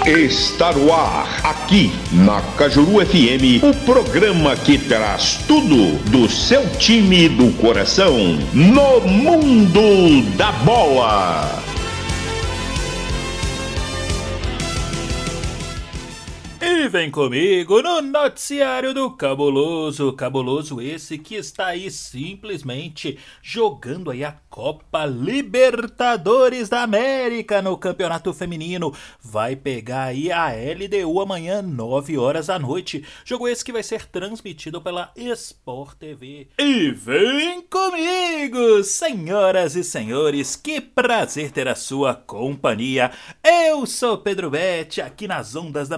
Está no ar, aqui na Cajuru FM, o programa que traz tudo do seu time do coração no mundo da bola. E vem comigo no noticiário do Cabuloso. Cabuloso esse que está aí simplesmente jogando aí a Copa Libertadores da América no Campeonato Feminino. Vai pegar aí a LDU amanhã, 9 horas da noite. Jogo esse que vai ser transmitido pela Sport TV. E vem comigo, senhoras e senhores, que prazer ter a sua companhia. Eu sou Pedro Betti, aqui nas ondas da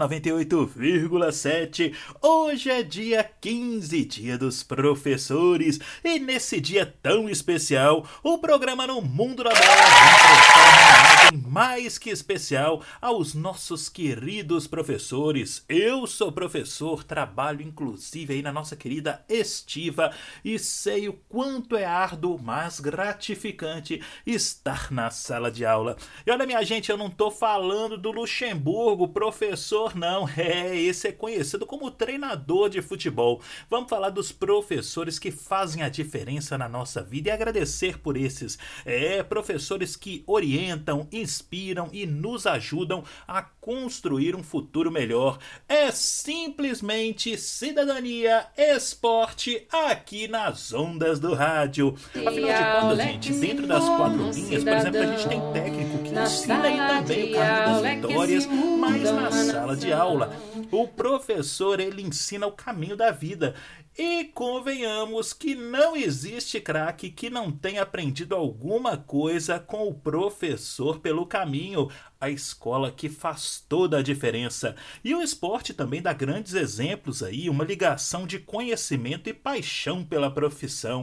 98,7. Hoje é dia 15, dia dos professores, e nesse dia tão especial, o programa No Mundo da Bola vai prestar uma homenagem mais que especial aos nossos queridos professores. Eu sou professor, trabalho inclusive aí na nossa querida Estiva e sei o quanto é árduo, mas gratificante estar na sala de aula. E olha, minha gente, eu não tô falando do Luxemburgo, professor não, esse é conhecido como treinador de futebol. Vamos falar dos professores que fazem a diferença na nossa vida e agradecer por esses. Professores que orientam, inspiram e nos ajudam a construir um futuro melhor. É simplesmente cidadania, esporte aqui nas ondas do rádio. Afinal de contas, gente, dentro das quatro linhas, por exemplo, a gente tem técnico que ensina aí também o caminho das vitórias, mas na sala de aula o professor, ele ensina o caminho da vida. E convenhamos que não existe craque que não tenha aprendido alguma coisa com o professor pelo caminho. A escola que faz toda a diferença. E o esporte também dá grandes exemplos aí, uma ligação de conhecimento e paixão pela profissão.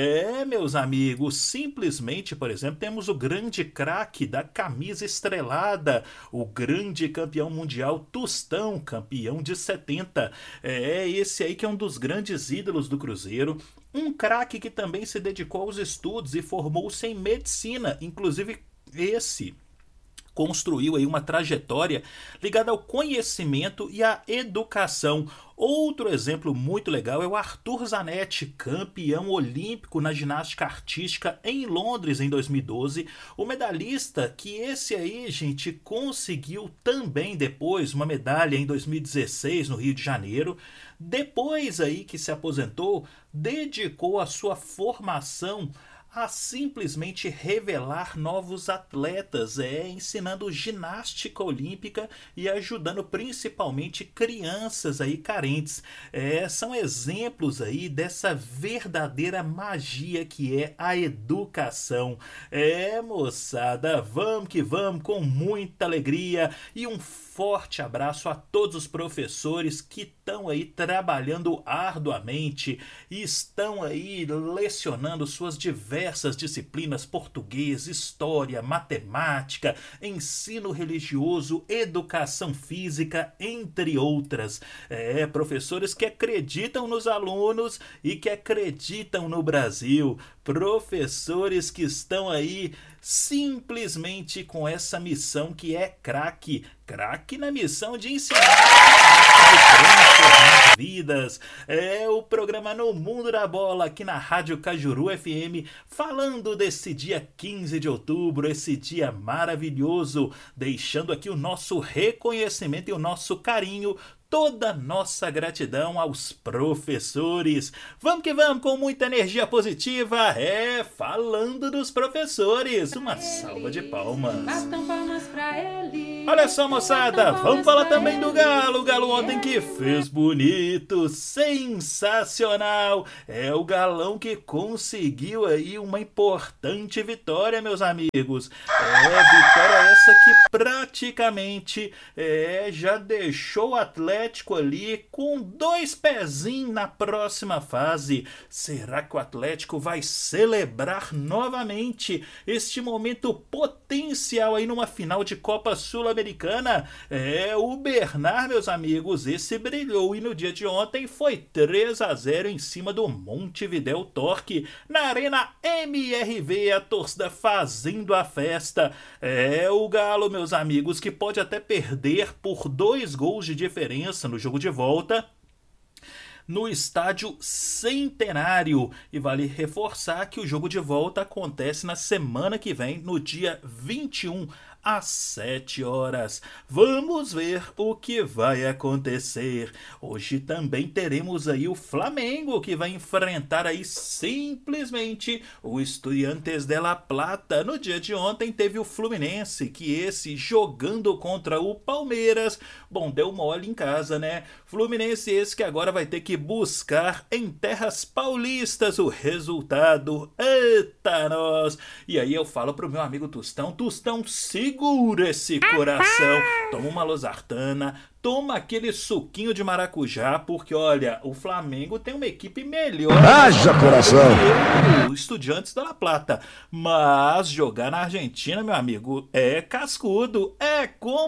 Meus amigos, simplesmente, por exemplo, temos o grande craque da camisa estrelada, o grande campeão mundial Tostão, campeão de 70. Esse aí que é um dos grandes ídolos do Cruzeiro. Um craque que também se dedicou aos estudos e formou-se em medicina, inclusive esse construiu aí uma trajetória ligada ao conhecimento e à educação. Outro exemplo muito legal é o Arthur Zanetti, campeão olímpico na ginástica artística em Londres em 2012. O medalhista que esse aí, gente, conseguiu também depois uma medalha em 2016 no Rio de Janeiro. Depois aí que se aposentou, dedicou a sua formação a simplesmente revelar novos atletas, ensinando ginástica olímpica e ajudando principalmente crianças aí carentes. São exemplos aí dessa verdadeira magia que é a educação. Moçada, vamos que vamos com muita alegria e um forte abraço a todos os professores que estão aí trabalhando arduamente e estão aí lecionando suas diversas disciplinas: português, história, matemática, ensino religioso, educação física, entre outras. Professores que acreditam nos alunos e que acreditam no Brasil. Professores que estão aí simplesmente com essa missão que é craque na missão de ensinar, de transformar vidas. O programa No Mundo da Bola aqui na Rádio Cajuru FM, falando desse dia 15 de outubro, esse dia maravilhoso, deixando aqui o nosso reconhecimento e o nosso carinho, toda nossa gratidão aos professores. Vamos que vamos com muita energia positiva, falando dos professores. Uma salva de palmas. Batam palmas pra ele. Olha só, moçada, vamos falar também do Galo. O Galo ontem que fez bonito, sensacional. É o Galão que conseguiu aí uma importante vitória, meus amigos. Vitória essa que praticamente já deixou o Atlético ali com 2 pezinhos na próxima fase. Será que o Atlético vai celebrar novamente este momento potencial aí numa final de Copa Sul-Americana? O Bernard, meus amigos, esse brilhou e no dia de ontem foi 3-0 em cima do Montevidéu Torque na Arena MRV, a torcida fazendo a festa. O Galo, meus amigos, amigos, que pode até perder por 2 gols de diferença no jogo de volta no estádio Centenário. E vale reforçar que o jogo de volta acontece na semana que vem, no dia 21, às 7 horas. Vamos ver o que vai acontecer. Hoje também teremos aí o Flamengo, que vai enfrentar aí simplesmente o Estudiantes de La Plata. No dia de ontem teve o Fluminense, que esse jogando contra o Palmeiras, bom, deu mole em casa, né? Fluminense esse que agora vai ter que buscar em terras paulistas o resultado. Eita nós! E aí eu falo pro meu amigo Tostão, segura esse coração, toma uma losartana, toma aquele suquinho de maracujá, porque olha, o Flamengo tem uma equipe melhor. Haja coração! O Estudiantes da La Plata. Mas jogar na Argentina, meu amigo, é cascudo, é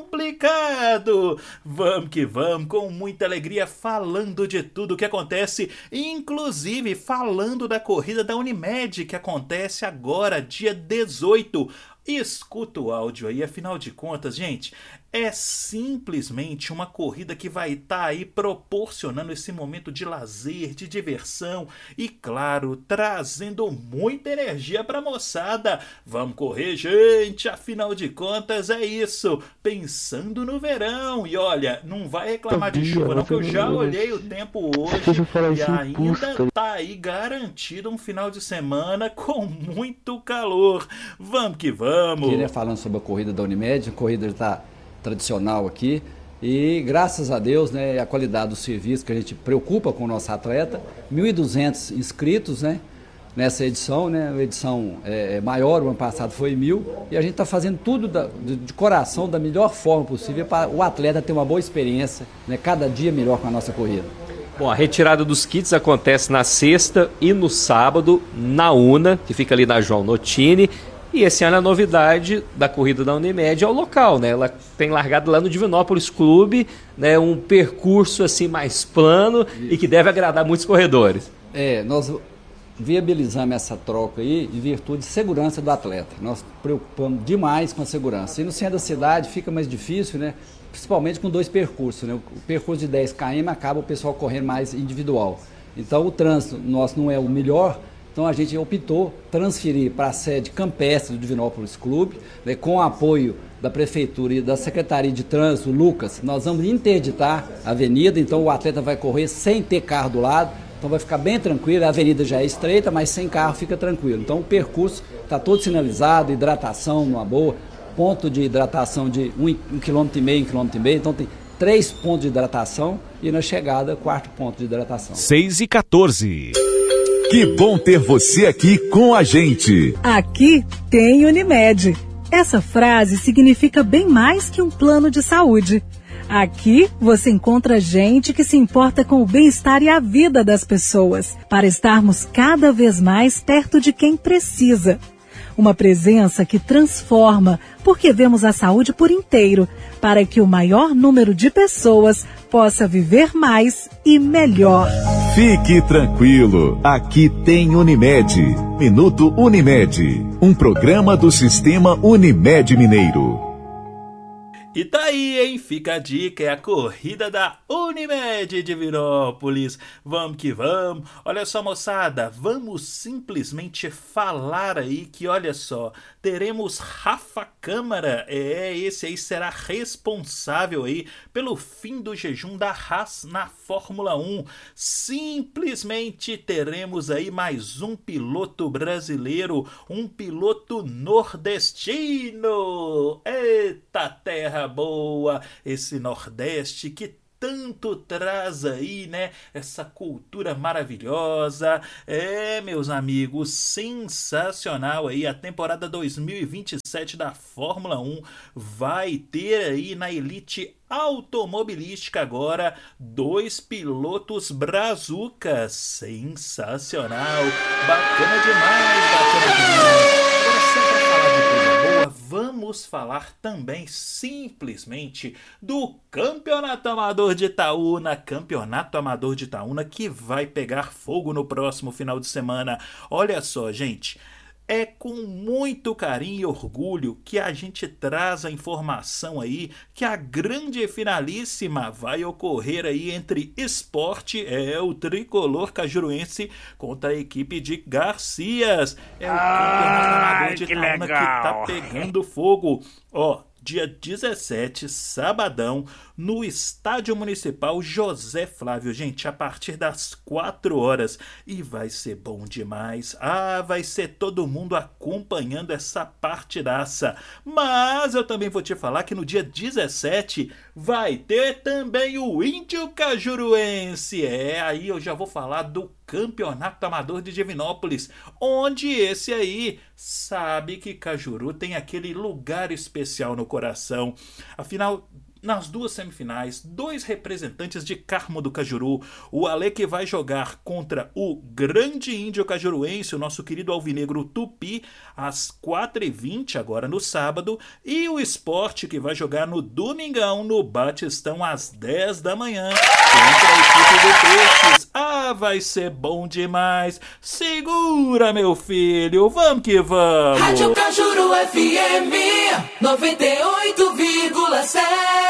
complicado. Vamos que vamos, com muita alegria, falando de tudo o que acontece, inclusive falando da corrida da Unimed, que acontece agora, dia 18. Escuta o áudio aí, afinal de contas, gente, é simplesmente uma corrida que vai estar aí proporcionando esse momento de lazer, de diversão e, claro, trazendo muita energia para a moçada. Vamos correr, gente, afinal de contas é isso, pensando no verão. E olha, não vai reclamar de chuva não, que eu já olhei o tempo hoje e ainda tá aí garantido um final de semana com muito calor. Vamos que vamos. Queria falando sobre a corrida da Unimed, a corrida está tradicional aqui e graças a Deus, né, a qualidade do serviço que a gente preocupa com o nosso atleta, 1.200 inscritos, né, nessa edição, né, a edição maior, o ano passado foi 1.000 e a gente está fazendo tudo de coração, da melhor forma possível para o atleta ter uma boa experiência, né, cada dia melhor com a nossa corrida. Bom, a retirada dos kits acontece na sexta e no sábado na UNA, que fica ali na João Notini. E esse ano a novidade da corrida da Unimed é o local, né? Ela tem largado lá no Divinópolis Clube, né? Um percurso assim mais plano e que deve agradar muitos corredores. Nós viabilizamos essa troca aí em virtude de segurança do atleta. Nós preocupamos demais com a segurança. E no centro da cidade fica mais difícil, né? Principalmente com 2 percursos, né? O percurso de 10 km acaba o pessoal correndo mais individual. Então o trânsito nosso não é o melhor. Então a gente optou transferir para a sede campestre do Divinópolis Clube, né, com o apoio da Prefeitura e da Secretaria de Trânsito, Lucas. Nós vamos interditar a avenida, então o atleta vai correr sem ter carro do lado, então vai ficar bem tranquilo, a avenida já é estreita, mas sem carro fica tranquilo. Então o percurso está todo sinalizado, hidratação numa boa, ponto de hidratação de 1,5 km, então tem 3 pontos de hidratação e na chegada 4 pontos de hidratação. 6h14. Que bom ter você aqui com a gente. Aqui tem Unimed. Essa frase significa bem mais que um plano de saúde. Aqui você encontra gente que se importa com o bem-estar e a vida das pessoas, para estarmos cada vez mais perto de quem precisa. Uma presença que transforma, porque vemos a saúde por inteiro, para que o maior número de pessoas possa viver mais e melhor. Fique tranquilo, aqui tem Unimed. Minuto Unimed, um programa do Sistema Unimed Mineiro. E tá aí, hein? Fica a dica, é a corrida da Unimed de Divinópolis. Vamos que vamos. Olha só, moçada, vamos simplesmente falar aí que, olha só, teremos Rafa Câmara. Esse aí será responsável aí pelo fim do jejum da Haas na Fórmula 1. Simplesmente teremos aí mais um piloto brasileiro, um piloto nordestino. Eita terra boa, esse Nordeste que tanto traz aí, né, essa cultura maravilhosa. Meus amigos, sensacional aí, a temporada 2027 da Fórmula 1 vai ter aí na elite automobilística agora 2 pilotos brazucas. Sensacional, bacana demais, bacana demais. Agora, sempre falar de coisa boa, vamos falar também simplesmente do Campeonato Amador de Itaúna, que vai pegar fogo no próximo final de semana. Olha só, gente, É com muito carinho e orgulho que a gente traz a informação aí que a grande finalíssima vai ocorrer aí entre Sport, o tricolor cajuruense, contra a equipe de Garcias. É o campeonato amador de Itaúna que tá pegando fogo. Dia 17, sabadão, no Estádio Municipal José Flávio, gente, a partir das 4 horas. E vai ser bom demais. Vai ser todo mundo acompanhando essa partidaça. Mas eu também vou te falar que no dia 17 vai ter também o Índio Cajuruense. Aí eu já vou falar do Campeonato Amador de Divinópolis, onde esse aí sabe que Cajuru tem aquele lugar especial no coração. Afinal, nas duas semifinais, 2 representantes de Carmo do Cajuru. O Ale que vai jogar contra o grande Índio Cajuruense, o nosso querido alvinegro Tupi, às 4h20 agora no sábado. E o Sport que vai jogar no domingão, no Batistão, às 10 da manhã, contra a equipe do Peixes. Vai ser bom demais. Segura, meu filho, vamos que vamos. Rádio Cajuru FM 98,7.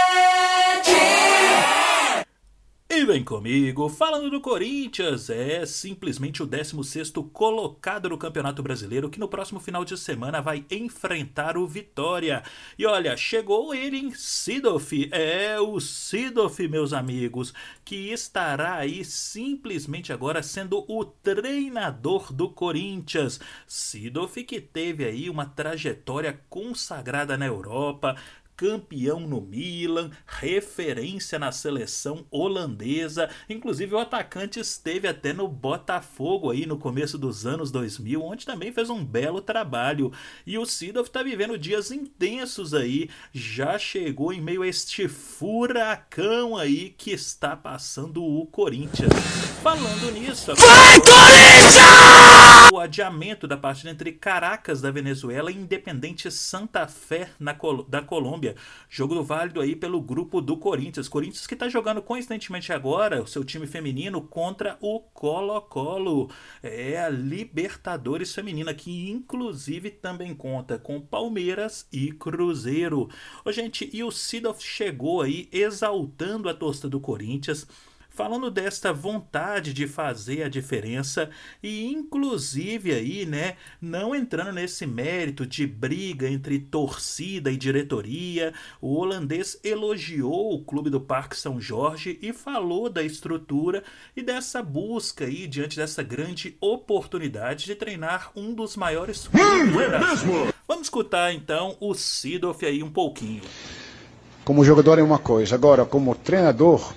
E vem comigo, falando do Corinthians, simplesmente o 16º colocado no Campeonato Brasileiro, que no próximo final de semana vai enfrentar o Vitória. E olha, chegou ele em Seedorf, o Seedorf, meus amigos, que estará aí simplesmente agora sendo o treinador do Corinthians. Seedorf que teve aí uma trajetória consagrada na Europa, campeão no Milan, referência na seleção holandesa, inclusive o atacante esteve até no Botafogo aí no começo dos anos 2000, onde também fez um belo trabalho. E o Seedorf está vivendo dias intensos aí, já chegou em meio a este furacão aí que está passando o Corinthians. Falando nisso, vai, Corinthians! O adiamento da partida entre Caracas da Venezuela e Independente Santa Fé da Colômbia. Jogo válido aí pelo grupo do Corinthians. Corinthians que está jogando coincidentemente agora o seu time feminino contra o Colo-Colo. A Libertadores feminina, que inclusive também conta com Palmeiras e Cruzeiro. Gente, e o Seedorf chegou aí exaltando a torcida do Corinthians, falando desta vontade de fazer a diferença e inclusive aí, não entrando nesse mérito de briga entre torcida e diretoria. O holandês elogiou o clube do Parque São Jorge e falou da estrutura e dessa busca aí diante dessa grande oportunidade de treinar um dos maiores clubes do Brasil. Vamos escutar então o Seedorf aí um pouquinho. Como jogador é uma coisa, agora como treinador,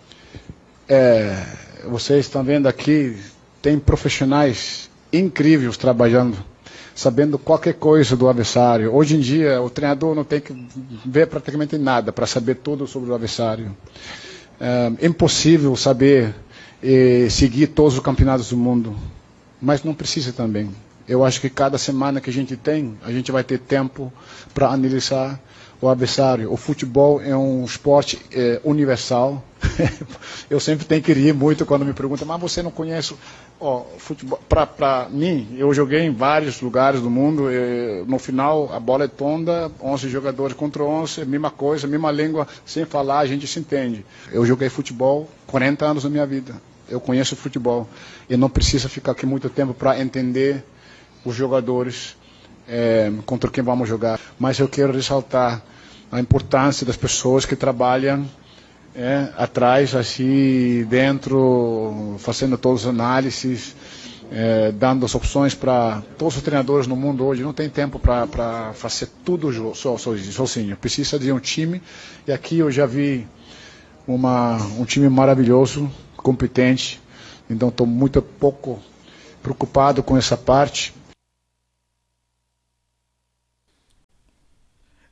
vocês estão vendo aqui, tem profissionais incríveis trabalhando, sabendo qualquer coisa do adversário. Hoje em dia, o treinador não tem que ver praticamente nada para saber tudo sobre o adversário. É impossível saber e seguir todos os campeonatos do mundo, mas não precisa também. Eu acho que cada semana que a gente tem, a gente vai ter tempo para analisar o adversário. O futebol é um esporte universal. Eu sempre tenho que rir muito quando me perguntam, mas você não conhece futebol? Para mim, eu joguei em vários lugares do mundo. No final, a bola é tonda, 11 jogadores contra 11, mesma coisa, mesma língua, sem falar, a gente se entende. Eu joguei futebol 40 anos na minha vida. Eu conheço futebol. E não precisa ficar aqui muito tempo para entender os jogadores contra quem vamos jogar. Mas eu quero ressaltar a importância das pessoas que trabalham atrás, assim, dentro, fazendo todas as análises, dando as opções para todos os treinadores no mundo hoje. Não tem tempo para fazer tudo sozinho. Precisa de um time, e aqui eu já vi um time maravilhoso, competente, então estou muito pouco preocupado com essa parte.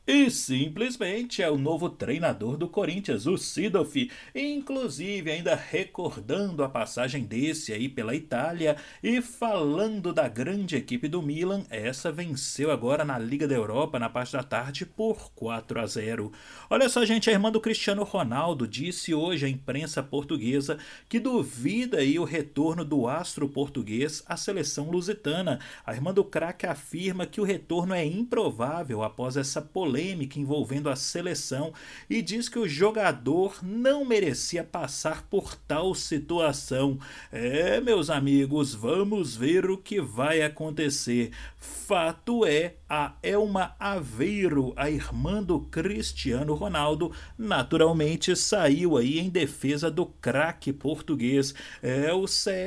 E simplesmente é o novo treinador do Corinthians, o Seedorf, inclusive ainda recordando a passagem desse aí pela Itália e falando da grande equipe do Milan. Essa venceu agora na Liga da Europa na parte da tarde por 4-0. Olha só, gente, a irmã do Cristiano Ronaldo disse hoje à imprensa portuguesa que duvida aí o retorno do astro português à seleção lusitana. A irmã do craque afirma que o retorno é improvável após essa polêmica envolvendo a seleção e diz que o jogador não merecia passar por tal situação. Meus amigos, vamos ver o que vai acontecer. Fato é, a Elma Aveiro, a irmã do Cristiano Ronaldo, naturalmente saiu aí em defesa do craque português. O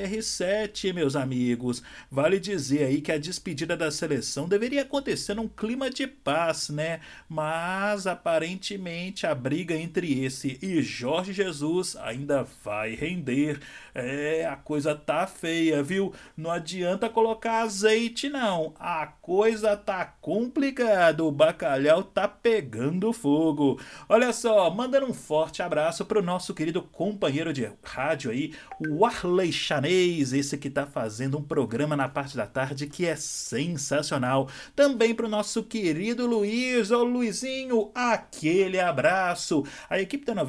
CR7, meus amigos. Vale dizer aí que a despedida da seleção deveria acontecer num clima de paz, né? Mas aparentemente a briga entre esse e Jorge Jesus ainda vai render. A coisa tá feia, viu? Não adianta colocar azeite não, a coisa tá complicada, o bacalhau tá pegando fogo. Olha só, mandando um forte abraço pro nosso querido companheiro de rádio aí, o Arley Chanês, esse que tá fazendo um programa na parte da tarde que é sensacional. Também pro nosso querido Luiz, Luizinho, aquele abraço. A equipe da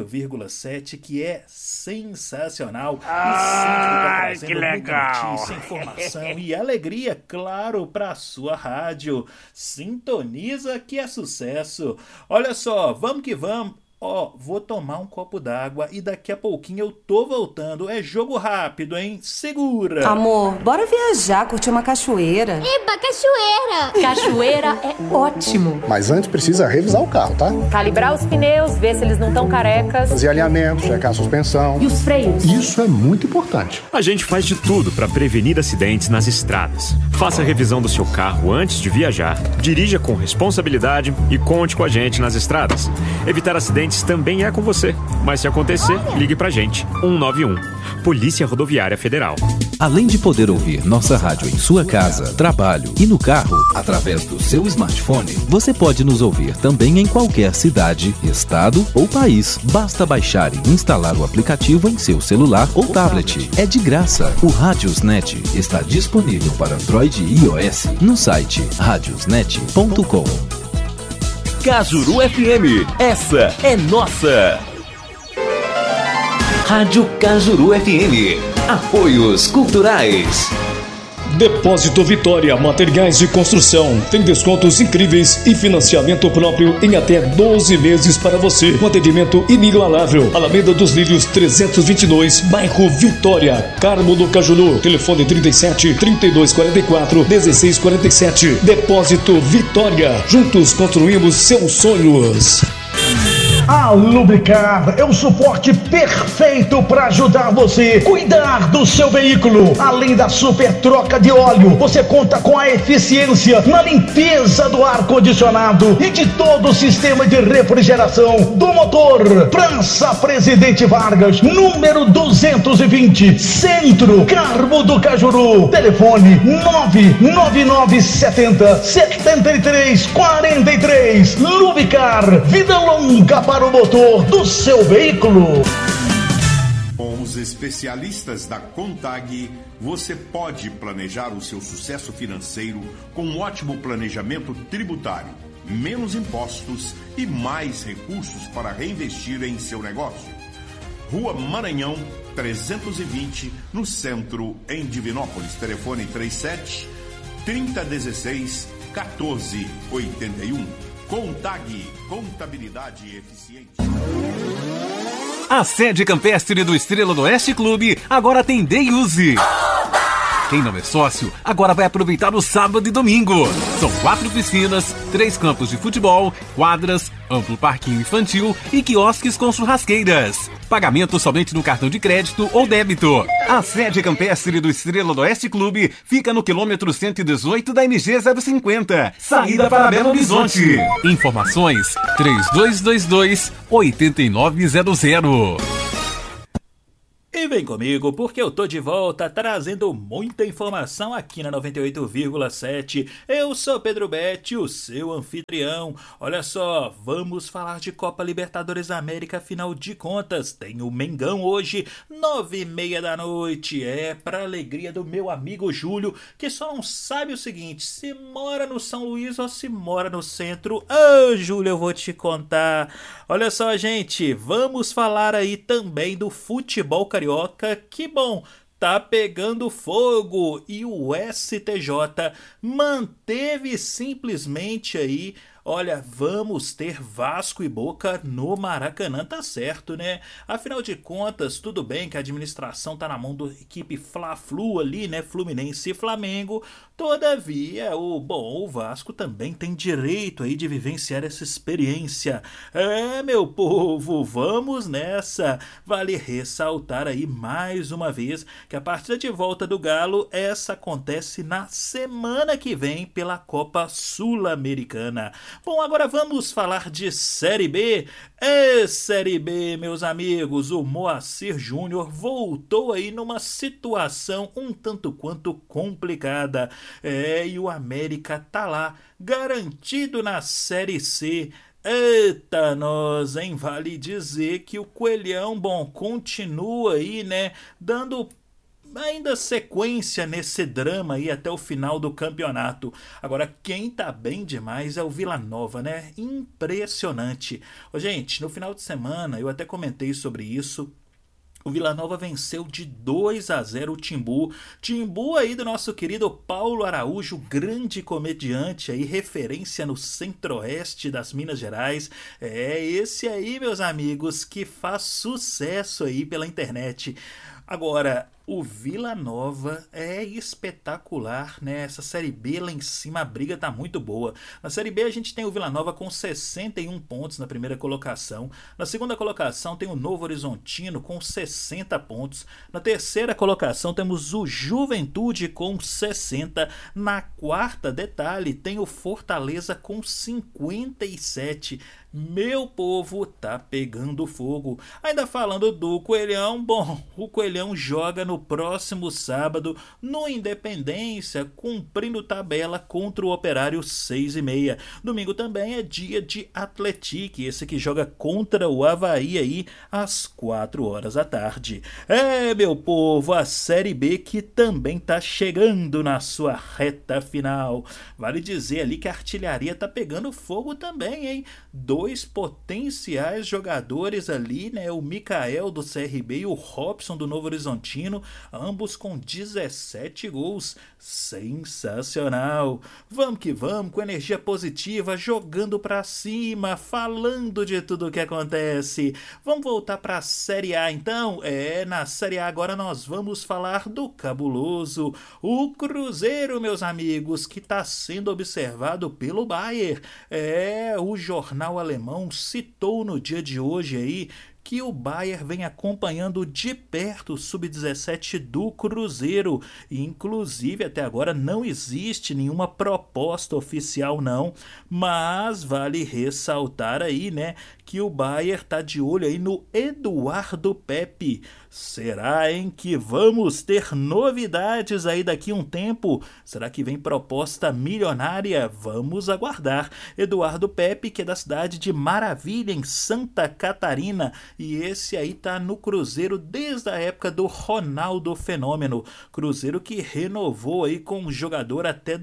98,7 que é sensacional. E sempre tá trazendo que legal. Muita notícia, informação e alegria, claro, pra sua rádio. Sintoniza que é sucesso. Olha só, vamos que vamos. Vou tomar um copo d'água e daqui a pouquinho eu tô voltando. É jogo rápido, hein? Segura! Amor, bora viajar, curtir uma cachoeira. Eba, cachoeira! Cachoeira é ótimo. Mas antes precisa revisar o carro, tá? Calibrar os pneus, ver se eles não estão carecas. Fazer alinhamento, checar a suspensão. E os freios? Isso é muito importante. A gente faz de tudo para prevenir acidentes nas estradas. Faça a revisão do seu carro antes de viajar, dirija com responsabilidade e conte com a gente nas estradas. Evitar acidentes também é com você. Mas se acontecer, ligue pra gente. 191. Polícia Rodoviária Federal. Além de poder ouvir nossa rádio em sua casa, trabalho e no carro, através do seu smartphone, você pode nos ouvir também em qualquer cidade, estado ou país. Basta baixar e instalar o aplicativo em seu celular ou tablet. É de graça. O Radiosnet está disponível para Android e iOS no site radiosnet.com. Cajuru FM, essa é nossa. Rádio Cajuru FM, apoios culturais. Depósito Vitória, materiais de construção. Tem descontos incríveis e financiamento próprio em até 12 meses para você. Com atendimento inigualável. Alameda dos Lírios 322, bairro Vitória, Carmo do Cajuru. Telefone 37 3244 1647. Depósito Vitória. Juntos construímos seus sonhos. A Lubricar é o suporte perfeito para ajudar você a cuidar do seu veículo. Além da super troca de óleo, você conta com a eficiência na limpeza do ar-condicionado e de todo o sistema de refrigeração do motor. Praça Presidente Vargas, número 220, Centro, Carmo do Cajuru. Telefone 99970 7343. Lubricar, vida longa para o motor do seu veículo. Com os especialistas da Contag, você pode planejar o seu sucesso financeiro com um ótimo planejamento tributário, menos impostos e mais recursos para reinvestir em seu negócio. Rua Maranhão, 320, no centro, em Divinópolis. Telefone 37 3016 1481. Contag, contabilidade eficiente. A sede campestre do Estrela do Oeste Clube agora tem Day Use. Quem não é sócio, agora vai aproveitar o sábado e domingo. São 4 piscinas, 3 campos de futebol, quadras, amplo parquinho infantil e quiosques com churrasqueiras. Pagamento somente no cartão de crédito ou débito. A sede campestre do Estrela do Oeste Clube fica no quilômetro 118 da MG 050, saída para Belo Horizonte. Informações 3222-8900. E vem comigo porque eu tô de volta trazendo muita informação aqui na 98,7. Eu sou Pedro Betti, o seu anfitrião. Olha só, vamos falar de Copa Libertadores América, afinal de contas. Tem o Mengão hoje, 9h30 da noite. É pra alegria do meu amigo Júlio, que só não sabe o seguinte: se mora no São Luís ou se mora no centro. Júlio, eu vou te contar. Olha só, gente, vamos falar aí também do futebol carioca. Que bom, tá pegando fogo e o STJ manteve simplesmente aí. Olha, vamos ter Vasco e Boca no Maracanã, tá certo, né? Afinal de contas, tudo bem que a administração tá na mão da equipe Fla-Flu ali, né? Fluminense e Flamengo. Todavia, o Vasco também tem direito aí de vivenciar essa experiência. Meu povo, vamos nessa. Vale ressaltar aí mais uma vez que a partida de volta do Galo, essa acontece na semana que vem pela Copa Sul-Americana. Bom, agora vamos falar de Série B. Série B, meus amigos, o Moacir Júnior voltou aí numa situação um tanto quanto complicada. E o América tá lá, garantido na Série C. Eita nós, hein? Vale dizer que o Coelhão, continua aí, né, dando ainda sequência nesse drama aí até o final do campeonato. Agora, quem tá bem demais é o Vila Nova, né? Impressionante. Gente, no final de semana eu até comentei sobre isso. O Vila Nova venceu de 2-0 o Timbu. Timbu aí do nosso querido Paulo Araújo, grande comediante aí, referência no centro-oeste das Minas Gerais. Esse aí, meus amigos, que faz sucesso aí pela internet. Agora, o Vila Nova é espetacular, né? Essa Série B lá em cima, a briga tá muito boa. Na Série B a gente tem o Vila Nova com 61 pontos na primeira colocação. Na segunda colocação tem o Novo Horizontino com 60 pontos. Na terceira colocação temos o Juventude com 60. Na quarta, detalhe, tem o Fortaleza com 57. Meu povo, tá pegando fogo. Ainda falando do Coelhão, o Coelhão joga no próximo sábado no Independência, cumprindo tabela contra o Operário 6h30. Domingo também é dia de Atlético, esse que joga contra o Avaí aí às 4h da tarde. Meu povo, a Série B que também tá chegando na sua reta final. Vale dizer ali que a artilharia tá pegando fogo também, hein? 2 potenciais jogadores ali, né? O Mikael do CRB e o Robson do Novo Horizontino, ambos com 17 gols. Sensacional! Vamos que vamos, com energia positiva, jogando pra cima, falando de tudo o que acontece. Vamos voltar pra Série A então? Na Série A agora nós vamos falar do cabuloso, o Cruzeiro, meus amigos, que está sendo observado pelo Bayer. O jornal alemão citou no dia de hoje aí que o Bayer vem acompanhando de perto o Sub-17 do Cruzeiro. Inclusive, até agora não existe nenhuma proposta oficial não, mas vale ressaltar aí, né, que o Bayer tá de olho aí no Eduardo Pepe. Será, hein, que vamos ter novidades aí daqui a um tempo? Será que vem proposta milionária? Vamos aguardar. Eduardo Pepe, que é da cidade de Maravilha, em Santa Catarina, e esse aí tá no Cruzeiro desde a época do Ronaldo Fenômeno. Cruzeiro que renovou aí com o jogador até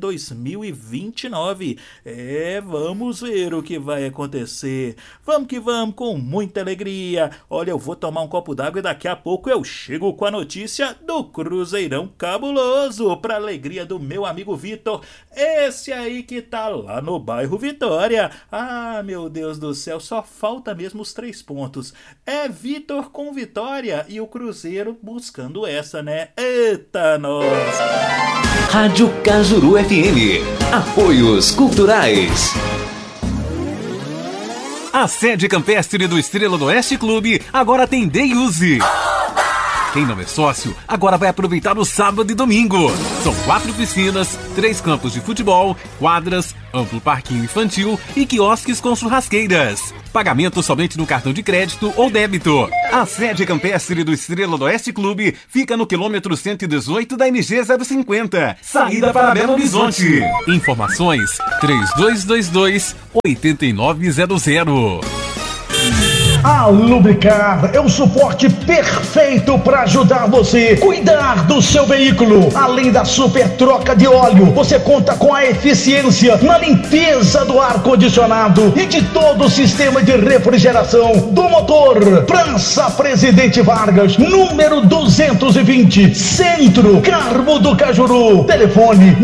2029. Vamos ver o que vai acontecer. Vamos que vamos, com muita alegria. Olha, eu vou tomar um copo d'água e daqui a pouco eu chego com a notícia do Cruzeirão cabuloso, pra alegria do meu amigo Vitor, esse aí que tá lá no bairro Vitória. Meu Deus do céu, só falta mesmo os 3 pontos. É Vitor com vitória e o Cruzeiro buscando essa, né? Eita, nós! Rádio Cajuru FM. Apoios culturais. A sede campestre do Estrela do Oeste Clube agora tem Day Use. Quem não é sócio, agora vai aproveitar o sábado e domingo. São 4 piscinas, 3 campos de futebol, quadras, amplo parquinho infantil e quiosques com churrasqueiras. Pagamento somente no cartão de crédito ou débito. A sede campestre do Estrela do Oeste Clube fica no quilômetro 118 da MG 050, saída para Belo Horizonte. Informações 3222-8900. A Lubricar é o suporte perfeito para ajudar você a cuidar do seu veículo. Além da super troca de óleo, você conta com a eficiência na limpeza do ar-condicionado e de todo o sistema de refrigeração do motor. Praça Presidente Vargas, número 220, Centro, Carmo do Cajuru. Telefone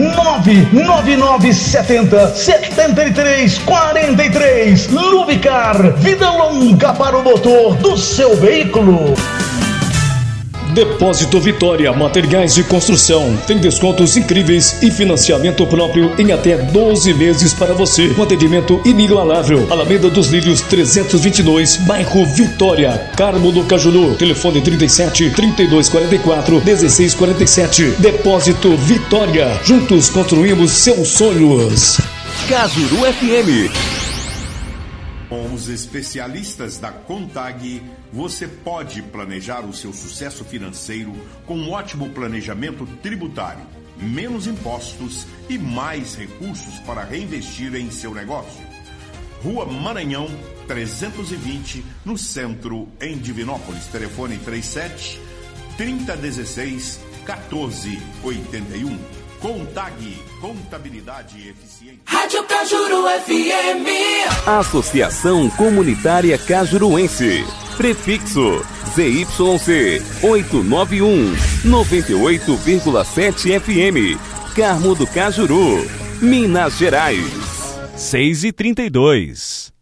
99970-7343. Lubricar, vida longa para o motor do seu veículo. Depósito Vitória, materiais de construção. Tem descontos incríveis e financiamento próprio em até 12 meses para você. Um atendimento inigualável. Alameda dos Lírios 322, bairro Vitória, Carmo do Cajuru. Telefone 37 3244 1647. Depósito Vitória. Juntos construímos seus sonhos. Cajuru FM. Com os especialistas da Contag, você pode planejar o seu sucesso financeiro com um ótimo planejamento tributário, menos impostos e mais recursos para reinvestir em seu negócio. Rua Maranhão, 320, no centro, em Divinópolis. Telefone 37 3016 1481. Contag, contabilidade eficiente. Rádio Cajuru FM. Associação Comunitária Cajuruense. Prefixo ZYC 891 98,7 FM. Carmo do Cajuru, Minas Gerais. 6h32.